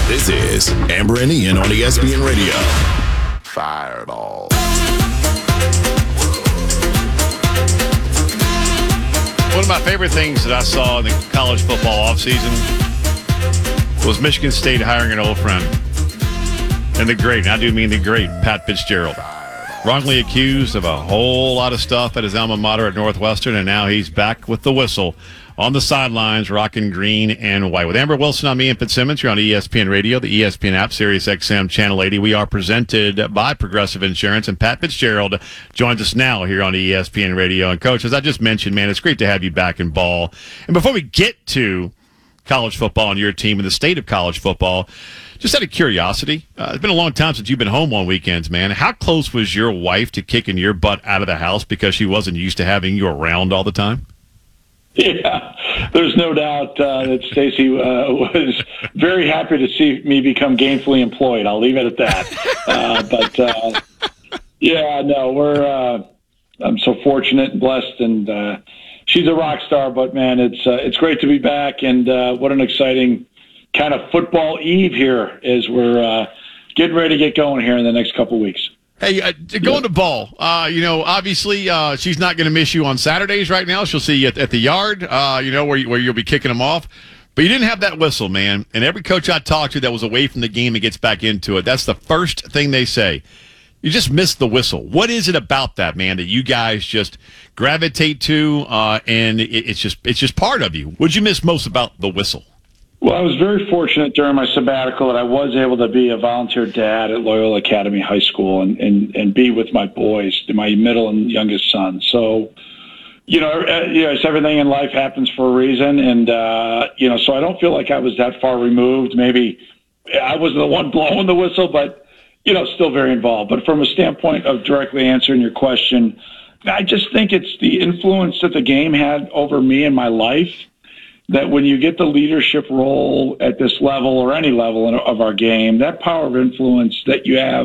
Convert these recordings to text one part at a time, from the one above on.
This is Amber and Ian on ESPN Radio. Fireball. One of my favorite things that I saw in the college football offseason was Michigan State hiring an old friend. And the great, and I do mean the great, Pat Fitzgerald. Wrongly accused of a whole lot of stuff at his alma mater at Northwestern, and now he's back with the whistle on the sidelines, rocking green and white. With Amber Wilson, I'm Ian Fitzsimmons. You're on ESPN Radio, the ESPN app, Sirius XM Channel 80. We are presented by Progressive Insurance, and Pat Fitzgerald joins us now here on ESPN Radio. And, Coach, as I just mentioned, man, it's great to have you back in ball. And before we get to college football and your team and the state of college football, just out of curiosity, it's been a long time since you've been home on weekends, man. How close was your wife to kicking your butt out of the house because she wasn't used to having you around all the time? Yeah, there's no doubt that Stacy was very happy to see me become gainfully employed. I'll leave it at that. Yeah, no, I'm so fortunate and blessed, and she's a rock star. But man, it's great to be back, and what an exciting kind of football eve here as we're getting ready to get going here in the next couple of weeks. Hey, going to ball, obviously she's not going to miss you on Saturdays right now. She'll see you at the yard, where you'll be kicking them off. But you didn't have that whistle, man. And every coach I talked to that was away from the game and gets back into it, that's the first thing they say. You just missed the whistle. What is it about that, man, that you guys just gravitate to, and it's just part of you? What'd you miss most about the whistle? Well, I was very fortunate during my sabbatical that I was able to be a volunteer dad at Loyola Academy High School and be with my boys, my middle and youngest son. So, it's everything in life happens for a reason. And, so I don't feel like I was that far removed. Maybe I wasn't the one blowing the whistle, but, still very involved. But from a standpoint of directly answering your question, I just think it's the influence that the game had over me and my life. That when you get the leadership role at this level or any level of our game, that power of influence that you have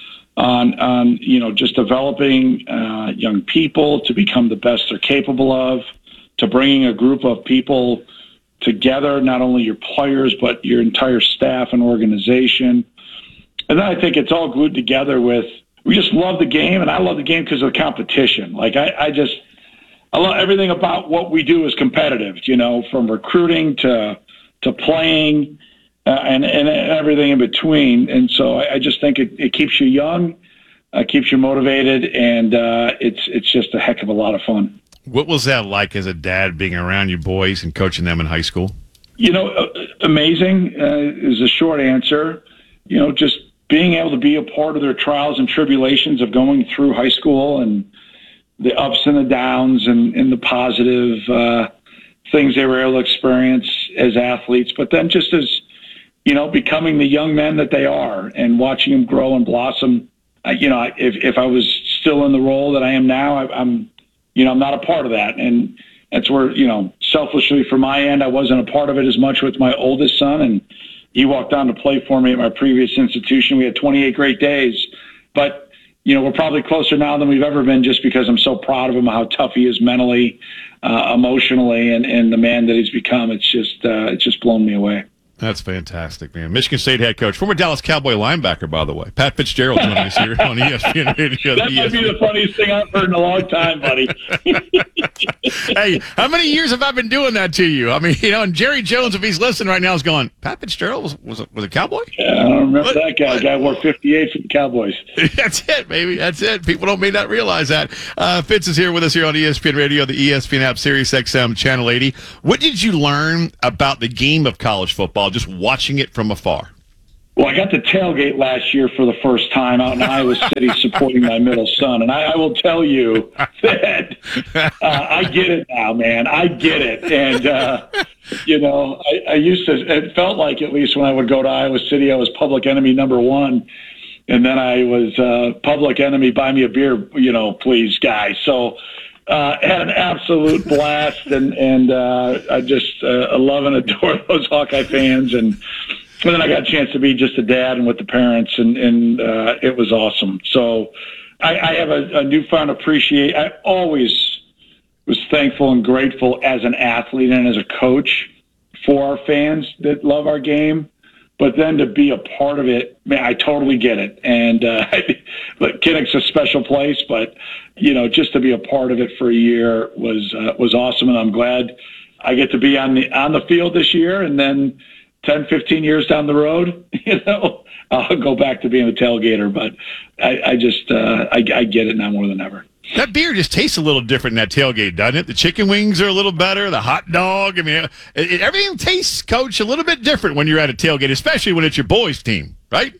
on just developing young people to become the best they're capable of, to bringing a group of people together, not only your players, but your entire staff and organization. And then I think it's all glued together with, we just love the game, and I love the game because of the competition. Like I love everything about what we do is competitive, from recruiting to playing and everything in between. And so I just think it keeps you young, keeps you motivated, and it's just a heck of a lot of fun. What was that like as a dad, being around your boys and coaching them in high school? Amazing is the short answer. Just being able to be a part of their trials and tribulations of going through high school and the ups and the downs and the positive things they were able to experience as athletes, but then just as, becoming the young men that they are and watching them grow and blossom. If I was still in the role that I am now, I'm not a part of that. And that's where, selfishly from my end, I wasn't a part of it as much with my oldest son. And he walked on to play for me at my previous institution. We had 28 great days, but we're probably closer now than we've ever been just because I'm so proud of him, how tough he is mentally, emotionally, and the man that he's become. It's just blown me away. That's fantastic, man. Michigan State head coach, former Dallas Cowboy linebacker, by the way. Pat Fitzgerald joining us here on ESPN Radio. That might be the funniest thing I've heard in a long time, buddy. Hey, how many years have I been doing that to you? I mean, and Jerry Jones, if he's listening right now, is going, Pat Fitzgerald was a Cowboy? Yeah, I don't remember that guy. The guy wore 58 for the Cowboys. That's it, baby. That's it. People may not realize that. Fitz is here with us here on ESPN Radio, the ESPN app, Sirius XM Channel 80. What did you learn about the game of college football just watching it from afar? Well, I got to tailgate last year for the first time out in Iowa City supporting my middle son. And I will tell you that I get it now, man. I get it. And, I used to, it felt like at least when I would go to Iowa City, I was public enemy number one. And then I was public enemy, buy me a beer, please, guy. So had an absolute blast. And I just love and adore those Hawkeye fans. And then I got a chance to be just a dad and with the parents, and it was awesome. So I have a newfound appreciation. I always was thankful and grateful as an athlete and as a coach for our fans that love our game. But then to be a part of it, man, I totally get it. And but Kinnick's a special place, but just to be a part of it for a year was awesome, and I'm glad I get to be on the field this year, and then 10, 15 years down the road, I'll go back to being a tailgater. But I get it now more than ever. That beer just tastes a little different in that tailgate, doesn't it? The chicken wings are a little better. The hot dog. I mean, everything tastes, Coach, a little bit different when you're at a tailgate, especially when it's your boys' team, right?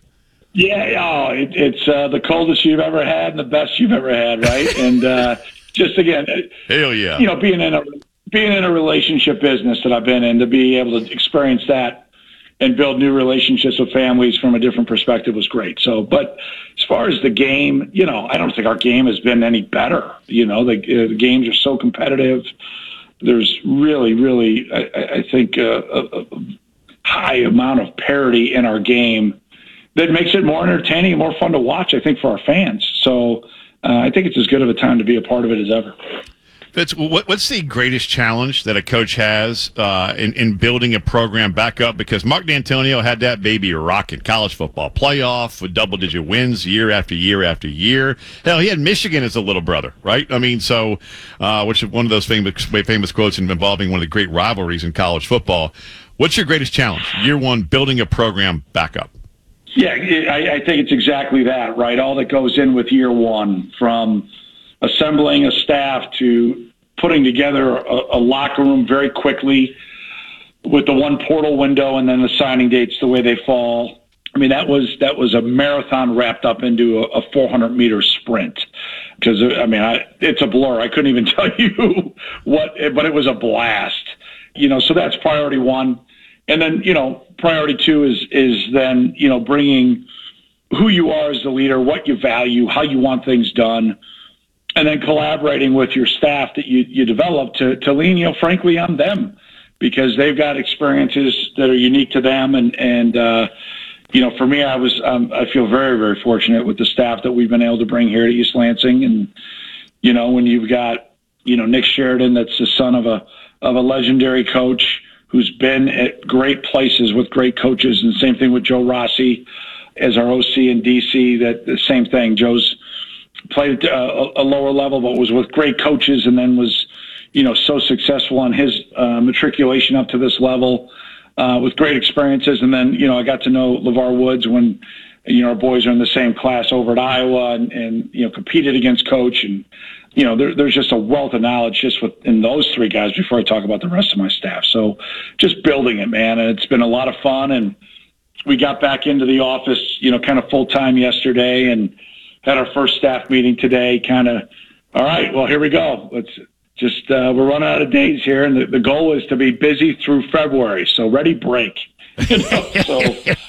Yeah, it's the coldest you've ever had and the best you've ever had, right? And just again, hell yeah, being in a relationship business that I've been in, to be able to experience that and build new relationships with families from a different perspective was great. So, but as far as the game, I don't think our game has been any better. The games are so competitive. There's really, really, I think, a high amount of parity in our game that makes it more entertaining and more fun to watch, I think, for our fans. So I think it's as good of a time to be a part of it as ever. Fitz, what's the greatest challenge that a coach has in building a program back up? Because Mark D'Antonio had that baby rocking college football playoff with double-digit wins year after year after year. Hell, he had Michigan as a little brother, right? I mean, so which is one of those famous quotes involving one of the great rivalries in college football. What's your greatest challenge? Year one, building a program back up. Yeah, I think it's exactly that, right? All that goes in with year one, from assembling a staff to putting together a locker room very quickly with the one portal window and then the signing dates the way they fall. I mean, that was a marathon wrapped up into a 400-meter sprint. Because, it's a blur. I couldn't even tell you but it was a blast. So that's priority one. And then, priority two is then, bringing who you are as the leader, what you value, how you want things done, and then collaborating with your staff that you develop to lean, frankly, on them, because they've got experiences that are unique to them. And for me, I feel very, very fortunate with the staff that we've been able to bring here to East Lansing. And, when you've got, Nick Sheridan, that's the son of a legendary coach who's been at great places with great coaches, and same thing with Joe Rossi as our OC in DC, that the same thing. Joe's played at a lower level, but was with great coaches, and then was, so successful on his matriculation up to this level with great experiences. And then, I got to know LeVar Woods when, our boys are in the same class over at Iowa, and competed against Coach. And, there's just a wealth of knowledge just in those three guys before I talk about the rest of my staff. So just building it, man. And it's been a lot of fun. And we got back into the office, kind of full time yesterday, and had our first staff meeting today. Kind of, all right, well, here we go. Let's just, we're running out of days here. And the goal is to be busy through February. So ready, break. So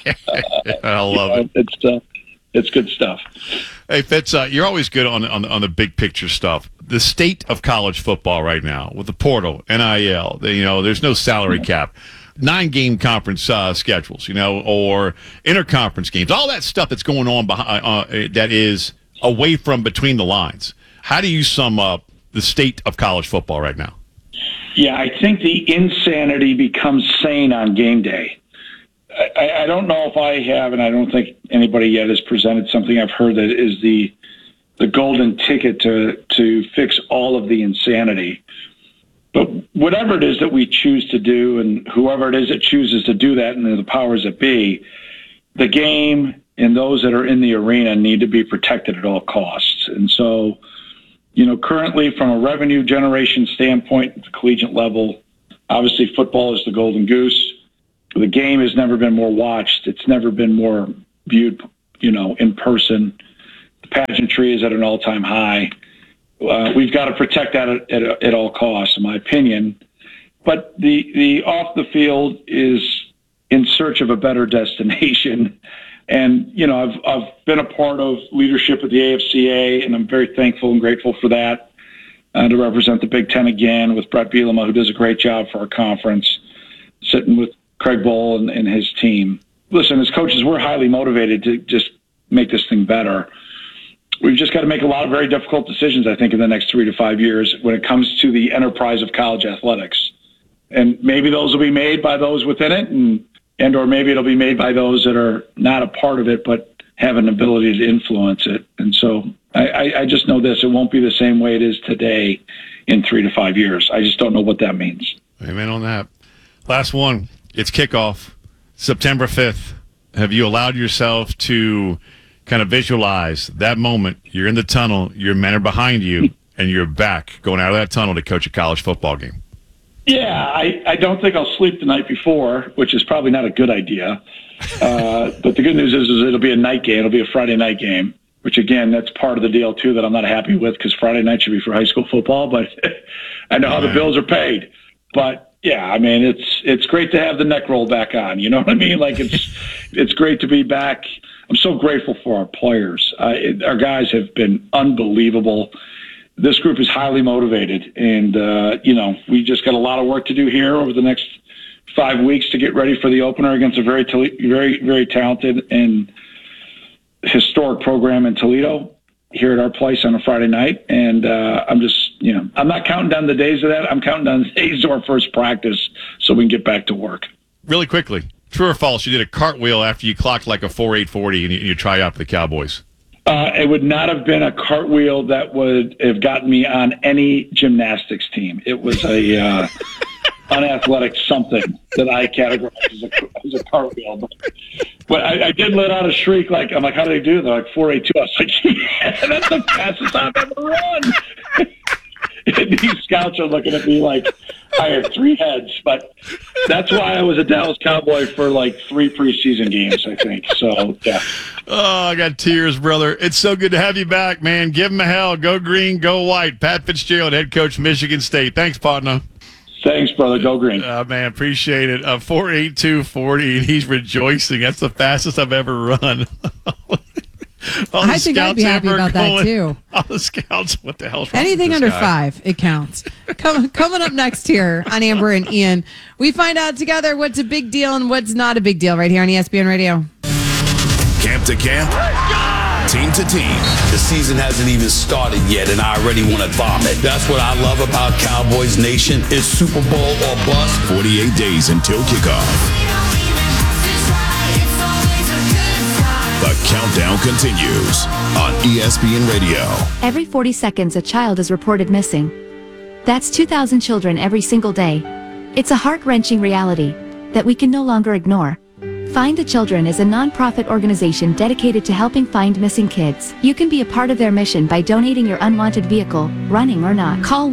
I love it. It's good stuff. Hey, Fitz, you're always good on the big picture stuff. The state of college football right now with the portal, NIL, there's no salary cap, 9-game conference schedules, or interconference games, all that stuff that's going on behind that is away from between the lines. How do you sum up the state of college football right now? Yeah, I think the insanity becomes sane on game day. I don't know if I have, and I don't think anybody yet has presented something I've heard that is the golden ticket to fix all of the insanity. But whatever it is that we choose to do, and whoever it is that chooses to do that, and the powers that be, the game and those that are in the arena need to be protected at all costs. And so, currently from a revenue generation standpoint at the collegiate level, obviously football is the golden goose. The game has never been more watched. It's never been more viewed, in person. The pageantry is at an all-time high. We've got to protect that at all costs, in my opinion. But the off the field is in search of a better destination. And, I've been a part of leadership at the AFCA, and I'm very thankful and grateful for that, to represent the Big Ten again with Brett Bielema, who does a great job for our conference, sitting with Craig Bohl and his team. Listen, as coaches, we're highly motivated to just make this thing better. We've just got to make a lot of very difficult decisions, I think, in the next 3 to 5 years when it comes to the enterprise of college athletics. And maybe those will be made by those within it, and and or maybe it'll be made by those that are not a part of it but have an ability to influence it. And so I just know this: it won't be the same way it is today in 3 to 5 years. I just don't know what that means. Amen on that. Last one. It's kickoff, September 5th. Have you allowed yourself to kind of visualize that moment? You're in the tunnel, your men are behind you, and you're back going out of that tunnel to coach a college football game. Yeah, I don't think I'll sleep the night before, which is probably not a good idea. But the good news is it'll be a night game. It'll be a Friday night game, which, again, that's part of the deal, too, that I'm not happy with, because Friday night should be for high school football. But I know how the bills are paid. But, yeah, I mean, it's great to have the neck roll back on. You know what I mean? Like, it's great to be back. I'm so grateful for our players. Our guys have been unbelievable. This group is highly motivated, and, we just got a lot of work to do here over the next 5 weeks to get ready for the opener against a very, very, very talented and historic program in Toledo here at our place on a Friday night. And I'm just, I'm not counting down the days of that. I'm counting down the days to our first practice so we can get back to work. Really quickly, true or false, you did a cartwheel after you clocked like a 4.840 and you try out for the Cowboys? It would not have been a cartwheel that would have gotten me on any gymnastics team. It was a unathletic something that I categorized as a cartwheel. But I did let out a shriek. I'm like, how do they do? They're like 4.82. I was like, yeah, that's the fastest I've ever run. And these scouts are looking at me like I have 3 heads. But that's why I was a Dallas Cowboy for 3 preseason games, I think. So, yeah. Oh, I got tears, brother. It's so good to have you back, man. Give him a hell. Go green, go white. Pat Fitzgerald, head coach, Michigan State. Thanks, partner. Thanks, brother. Go green. Man, appreciate it. 4.8240, and he's rejoicing. That's the fastest I've ever run. I think I'd be happy about that, too. All the scouts, what the hell's wrong Anything with under this guy? 5, it counts. Coming up next here on Amber and Ian, we find out together what's a big deal and what's not a big deal right here on ESPN Radio. Camp to camp, team to team. The season hasn't even started yet, and I already want to vomit. That's what I love about Cowboys Nation. It's Super Bowl or bust. 48 days until kickoff. The countdown continues on ESPN Radio. Every 40 seconds, a child is reported missing. That's 2,000 children every single day. It's a heart-wrenching reality that we can no longer ignore. Find the Children is a non-profit organization dedicated to helping find missing kids. You can be a part of their mission by donating your unwanted vehicle, running or not. Call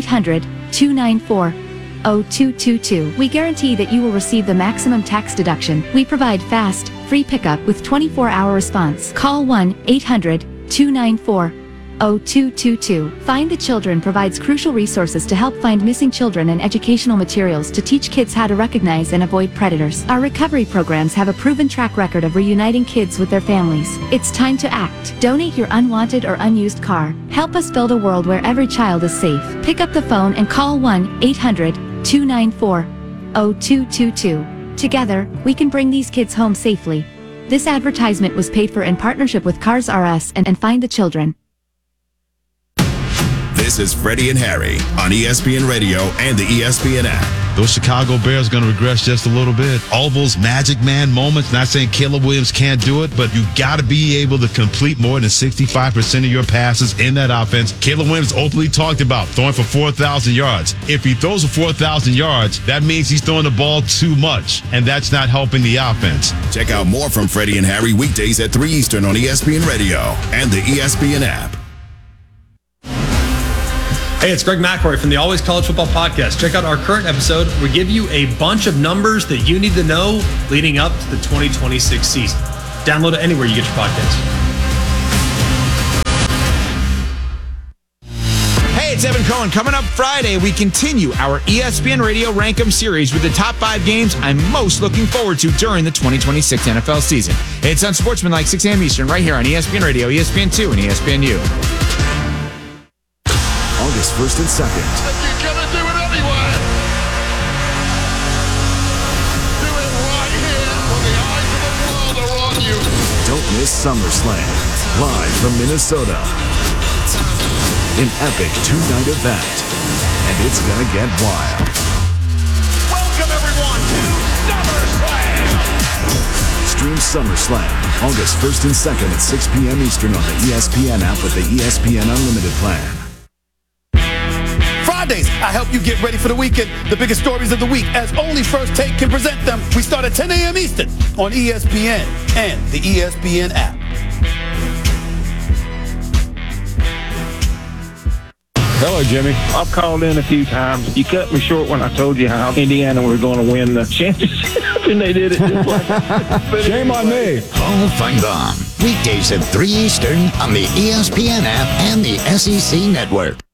1-800-294-0222. We guarantee that you will receive the maximum tax deduction. We provide fast, free pickup with 24-hour response. Call 1-800-294-0222. Find the Children provides crucial resources to help find missing children and educational materials to teach kids how to recognize and avoid predators. Our recovery programs have a proven track record of reuniting kids with their families. It's time to act. Donate your unwanted or unused car. Help us build a world where every child is safe. Pick up the phone and call 1-800-294-0222. Together, we can bring these kids home safely. This advertisement was paid for in partnership with Cars R Us and Find the Children. This is Freddie and Harry on ESPN Radio and the ESPN app. Those Chicago Bears are going to regress just a little bit. All those magic man moments, not saying Caleb Williams can't do it, but you got to be able to complete more than 65% of your passes in that offense. Caleb Williams openly talked about throwing for 4,000 yards. If he throws for 4,000 yards, that means he's throwing the ball too much, and that's not helping the offense. Check out more from Freddie and Harry weekdays at 3 Eastern on ESPN Radio and the ESPN app. Hey, it's Greg McElroy from the Always College Football Podcast. Check out our current episode. We give you a bunch of numbers that you need to know leading up to the 2026 season. Download it anywhere you get your podcasts. Hey, it's Evan Cohen. Coming up Friday, we continue our ESPN Radio Rank 'em series with the top 5 games I'm most looking forward to during the 2026 NFL season. It's Unsportsmanlike, 6 a.m. Eastern, right here on ESPN Radio, ESPN2, and ESPNU. August 1st and 2nd. You're gonna do it anyway. Do it right here when the eyes of the world are on you. Don't miss SummerSlam, live from Minnesota. An epic 2-night event, and it's gonna get wild. Welcome everyone to SummerSlam. SummerSlam, August 1st and 2nd at 6 p.m. Eastern on the ESPN app with the ESPN Unlimited plan. Fridays, I help you get ready for the weekend. The biggest stories of the week, as only First Take can present them. We start at 10 a.m. Eastern on ESPN and the ESPN app. Hello, Jimmy. I've called in a few times. You cut me short when I told you how Indiana were going to win the championship, and they did it just like that. Shame on me. Paul Feinbaum. Weekdays at 3 Eastern on the ESPN app and the SEC Network.